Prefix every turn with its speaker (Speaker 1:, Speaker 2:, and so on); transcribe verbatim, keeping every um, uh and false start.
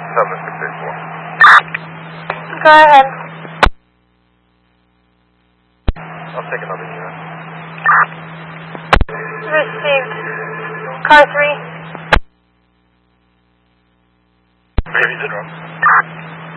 Speaker 1: seven six eight four.
Speaker 2: Go ahead.
Speaker 1: I'll take another unit.
Speaker 2: Received. Car three.
Speaker 1: Baby, zero.